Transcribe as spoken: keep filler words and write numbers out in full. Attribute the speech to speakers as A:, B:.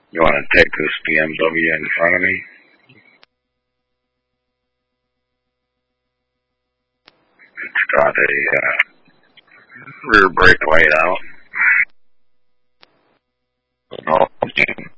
A: You want to take this B M W in front of me? It's got a uh, rear brake light out. No,